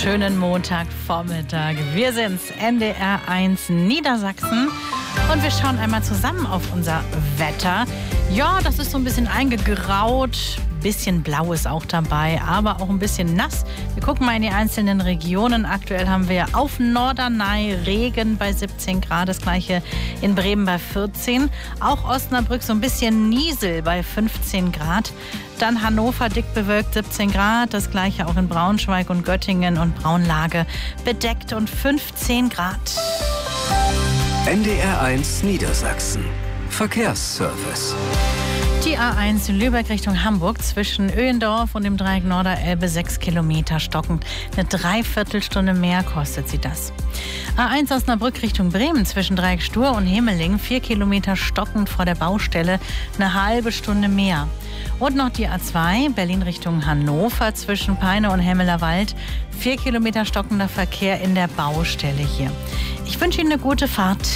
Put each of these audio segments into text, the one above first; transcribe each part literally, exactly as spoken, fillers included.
schönen Montagvormittag. Wir sind's, N D R eins Niedersachsen. Und wir schauen einmal zusammen auf unser Wetter. Ja, das ist so ein bisschen eingegraut. Bisschen blau ist auch dabei, aber auch ein bisschen nass. Wir gucken mal in die einzelnen Regionen. Aktuell haben wir auf Norderney Regen bei siebzehn Grad, das gleiche in Bremen bei vierzehn. Auch Osnabrück so ein bisschen Niesel bei fünfzehn Grad. Dann Hannover dick bewölkt siebzehn Grad, das gleiche auch in Braunschweig und Göttingen und Braunlage bedeckt und fünfzehn Grad. N D R eins Niedersachsen. Verkehrsservice. Die A eins Lübeck Richtung Hamburg zwischen Öhendorf und dem Dreieck Norderelbe sechs Kilometer stockend. Eine Dreiviertelstunde mehr kostet sie das. A eins Osnabrück Richtung Bremen zwischen Dreieck Stur und Hemeling vier Kilometer stockend vor der Baustelle. Eine halbe Stunde mehr. Und noch die A zwei Berlin Richtung Hannover zwischen Peine und Hemmelerwald. vier Kilometer stockender Verkehr in der Baustelle hier. Ich wünsche Ihnen eine gute Fahrt.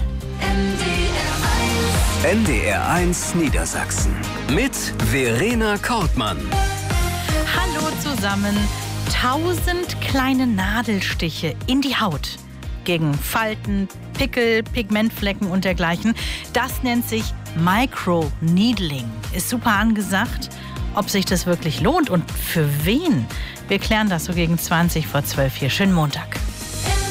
N D R eins Niedersachsen mit Verena Kortmann. Hallo zusammen. Tausend kleine Nadelstiche in die Haut. Gegen Falten, Pickel, Pigmentflecken und dergleichen. Das nennt sich Microneedling. Ist super angesagt. Ob sich das wirklich lohnt und für wen? Wir klären das so gegen zwanzig vor zwölf hier. Schönen Montag.